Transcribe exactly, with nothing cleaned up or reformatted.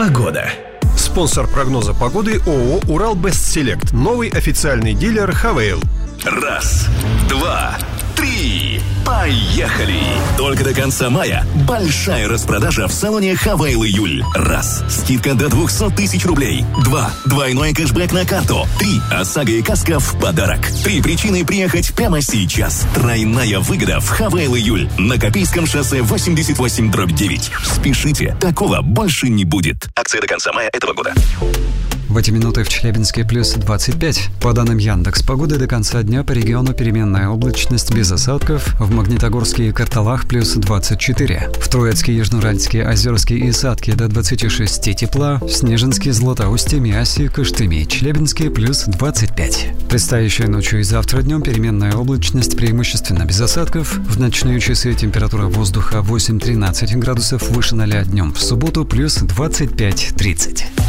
Погода. Спонсор прогноза погоды ООО «Урал-Бестселект». Новый официальный дилер «Хавейл». Раз, два, три. Поехали! Только до конца мая большая распродажа в салоне «Хавейл Июль». Раз. Скидка до двести тысяч рублей. Два. Двойной кэшбэк на карту. Три. ОСАГО и каска в подарок. Три причины приехать прямо сейчас. Тройная выгода в «Хавейл Июль». На Копейском шоссе восемьдесят восемь дробь девять. Спешите, такого больше не будет. Акция до конца мая этого года. В эти минуты в Челябинске плюс двадцать пять. По данным Яндекс.Погоды, до конца дня по региону переменная облачность без осадков. В Магнитогорске и Карталах плюс двадцать четыре. В Троицке, Южноуральске, Озерске и Сатке до двадцати шести тепла. В Снежинске, Златоусте, Миасе, Кыштыме и Челябинске плюс двадцать пять. Предстоящей ночью и завтра днем переменная облачность преимущественно без осадков. В ночные часы температура воздуха восемь-тринадцать градусов выше ноля, днем в субботу плюс двадцать пять-тридцать.